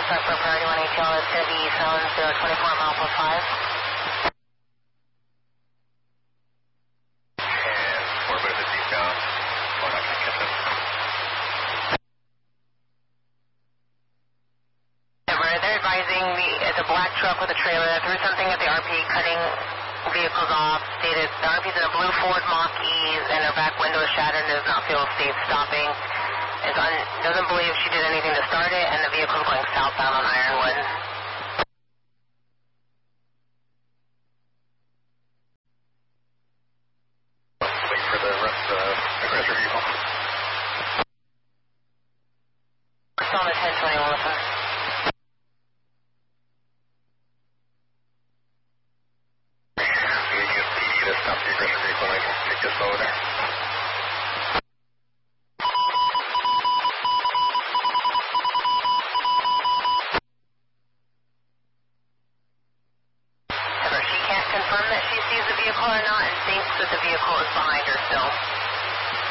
Suspect for priority 1 ATL is going to be zone 024 mile plus 5. And 4 by 50 down. Oh, I can't catch it. They're advising it's a black truck with a trailer that threw something at the RP, cutting vehicles off. Stated the RP's in a blue Ford Mach-E and her back window is shattered and does not feel safe stopping. Doesn't believe she did anything to start it, and the vehicle's going southbound on Ironwood. Wait for the rest of the aggressor vehicle. Still on the 1021 with them. You get PD to stop the aggressor vehicle and I can take this over there. She can't confirm that she sees the vehicle or not and thinks that the vehicle is behind her still.